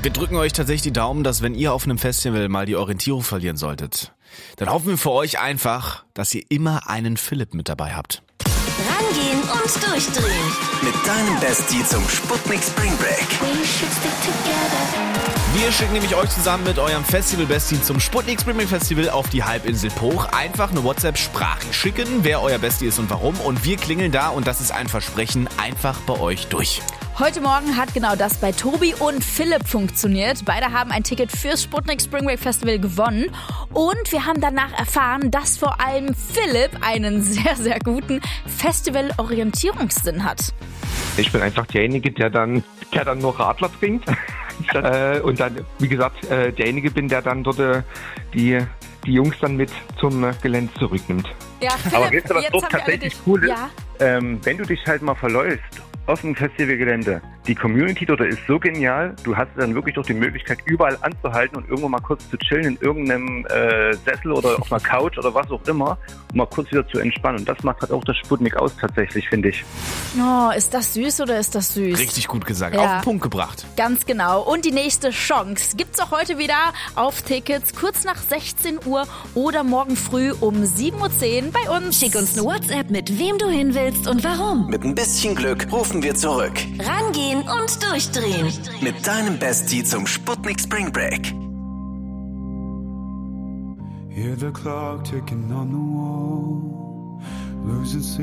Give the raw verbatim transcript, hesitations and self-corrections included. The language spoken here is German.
Wir drücken euch tatsächlich die Daumen, dass wenn ihr auf einem Festival mal die Orientierung verlieren solltet, dann hoffen wir für euch einfach, dass ihr immer einen Philipp mit dabei habt. Rangehen und durchdrehen. Mit deinem Bestie zum Sputnik Spring Break. Wir schicken nämlich euch zusammen mit eurem Festival-Bestie zum Sputnik Spring Break Festival auf die Halbinsel Poch. Einfach eine WhatsApp-Sprache schicken, wer euer Bestie ist und warum. Und wir klingeln da, und das ist ein Versprechen, einfach bei euch durch. Heute Morgen hat genau das bei Tobi und Philipp funktioniert. Beide haben ein Ticket fürs Sputnik Spring Break Festival gewonnen. Und wir haben danach erfahren, dass vor allem Philipp einen sehr, sehr guten Festival-Orientierungssinn hat. Ich bin einfach derjenige, der dann, der dann nur Radler bringt. äh, und dann, wie gesagt, äh, derjenige bin, der dann dort äh, die, die Jungs dann mit zum äh, Gelände zurücknimmt. Ja, Philipp, aber weißt du, was jetzt doch haben wir alle tatsächlich dich- cool ist? Ja. Ähm, wenn du dich halt mal verläufst auf dem Festivalgelände, die Community dort ist so genial, du hast dann wirklich doch die Möglichkeit, überall anzuhalten und irgendwo mal kurz zu chillen in irgendeinem äh, Sessel oder auf einer Couch oder was auch immer, um mal kurz wieder zu entspannen. Und das macht halt auch das Sputnik aus tatsächlich, finde ich. Oh, ist das süß oder ist das süß? Richtig gut gesagt, Ja. auf den Punkt gebracht. Ganz genau. Und die nächste Chance gibt's auch heute wieder auf Tickets kurz nach sechzehn Uhr oder morgen früh um sieben Uhr zehn bei uns. Schick uns eine WhatsApp mit wem du hin willst und warum. Mit ein bisschen Glück rufen wir zurück. Rangehen und durchdrehen. Mit deinem Bestie zum Sputnik Spring Break. Hear the clock ticking on the wall, losing sleep.